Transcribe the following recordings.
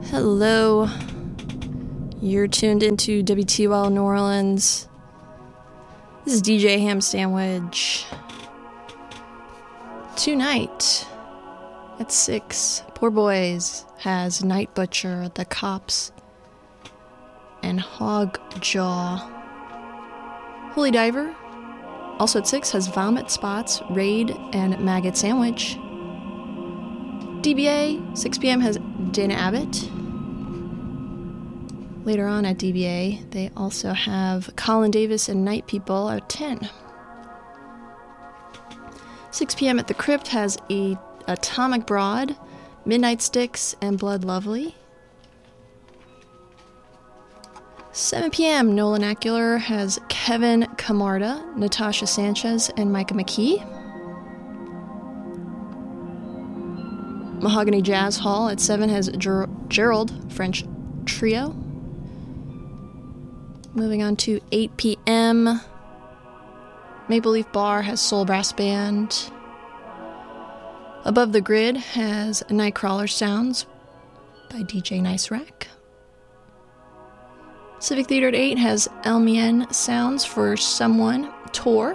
Hello. You're tuned into WTOL New Orleans. This is DJ Ham Sandwich. Tonight at 6, Poor Boys has Night Butcher, The Cops, and Hog Jaw. Holy Diver, also at 6, has Vomit Spots, Raid, and Maggot Sandwich. DBA, 6 p.m. has Dana Abbott. Later on at DBA, they also have Colin Davis and Night People at 10. 6 p.m. at the Crypt has Atomic Broad, Midnight Sticks, and Blood Lovely. 7 p.m. Nolan Acular has Kevin Camarda, Natasha Sanchez, and Micah McKee. Mahogany Jazz Hall at 7 has Gerald French Trio. Moving on to 8 p.m. Maple Leaf Bar has Soul Brass Band. Above the Grid has Nightcrawler Sounds by DJ Nice Rack. Civic Theater at 8 has Elmian Sounds for Someone Tour.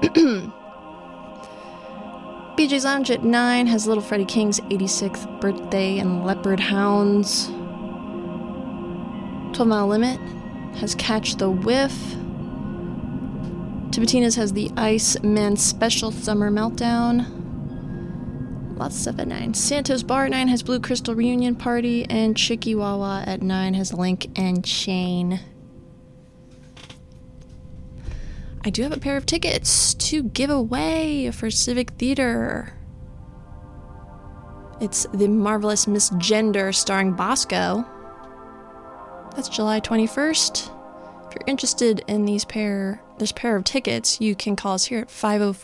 BJ's Lounge at 9 has Little Freddie King's 86th birthday and Leopard Hounds. 12 Mile Limit has Catch the Whiff. Tibatina's has the Ice Man Special Summer Meltdown. Lots of stuff at 9. Santos Bar at 9 has Blue Crystal Reunion Party, and Chikiwawa at 9 has Link and Chain. I do have a pair of tickets to give away for Civic Theater. It's The Marvelous Miss Gender starring Bosco. That's July 21st. If you're interested in this pair of tickets, you can call us here at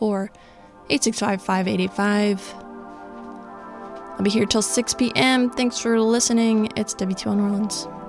504-865-5885. I'll be here till 6 p.m. Thanks for listening. It's WTOL New Orleans.